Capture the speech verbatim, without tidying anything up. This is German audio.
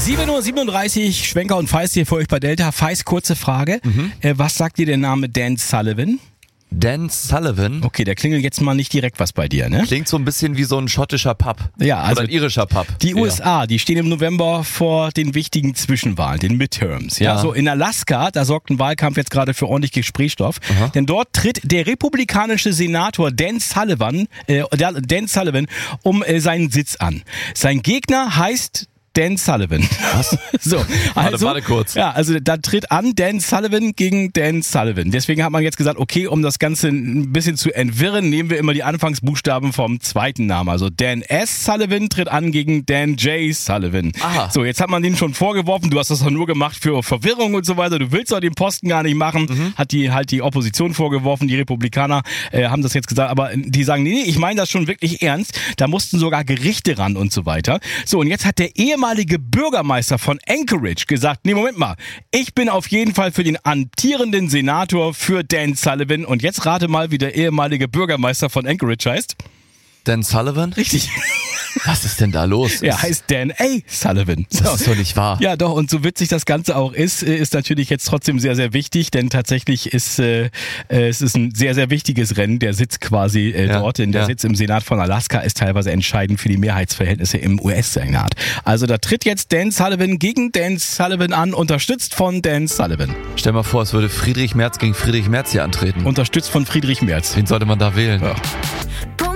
sieben Uhr siebenunddreißig, Schwenker und Feist hier für euch bei Delta. Feist, kurze Frage. Mhm. Äh, was sagt dir der Name Dan Sullivan? Dan Sullivan? Okay, der klingelt jetzt mal nicht direkt was bei dir, ne? Klingt so ein bisschen wie so ein schottischer Pub. Ja, also oder ein irischer Pub. Die ja. U S A, die stehen im November vor den wichtigen Zwischenwahlen, den Midterms. Ja, Ja. so in Alaska, da sorgt ein Wahlkampf jetzt gerade für ordentlich Gesprächsstoff. Aha. Denn dort tritt der republikanische Senator Dan Sullivan, äh, Dan Sullivan um äh, seinen Sitz an. Sein Gegner heißt Dan Sullivan. Was? So, also, warte, warte kurz. Ja, also da tritt an Dan Sullivan gegen Dan Sullivan. Deswegen hat man jetzt gesagt, okay, um das Ganze ein bisschen zu entwirren, nehmen wir immer die Anfangsbuchstaben vom zweiten Namen. Also Dan S. Sullivan tritt an gegen Dan J. Sullivan. Aha. So, jetzt hat man den schon vorgeworfen, du hast das doch nur gemacht für Verwirrung und so weiter, du willst doch den Posten gar nicht machen, mhm. hat die halt die Opposition vorgeworfen, die Republikaner äh, haben das jetzt gesagt, aber die sagen, nee, nee, ich meine das schon wirklich ernst, da mussten sogar Gerichte ran und so weiter. So, und jetzt hat der ehemalige ehemalige Bürgermeister von Anchorage gesagt, nee, Moment mal, ich bin auf jeden Fall für den amtierenden Senator für Dan Sullivan und jetzt rate mal, wie der ehemalige Bürgermeister von Anchorage heißt. Dan Sullivan? Richtig. Was ist denn da los? Er heißt Dan A. Sullivan. So. Das ist doch nicht wahr. Ja, doch, und so witzig das Ganze auch ist, ist natürlich jetzt trotzdem sehr, sehr wichtig, denn tatsächlich ist äh, es ist ein sehr, sehr wichtiges Rennen, der Sitz quasi äh, Ja, dort, denn der ja. Sitz im Senat von Alaska ist teilweise entscheidend für die Mehrheitsverhältnisse im U S-Senat. Also da tritt jetzt Dan Sullivan gegen Dan Sullivan an, unterstützt von Dan Sullivan. Stell mal vor, es würde Friedrich Merz gegen Friedrich Merz hier antreten. Unterstützt von Friedrich Merz. Wen sollte man da wählen? Ja.